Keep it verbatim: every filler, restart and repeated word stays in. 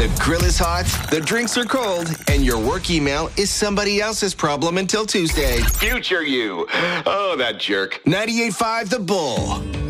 The grill is hot, the drinks are cold, and your work email is somebody else's problem until Tuesday. Future you. Oh, that jerk. ninety-eight point five The Bull.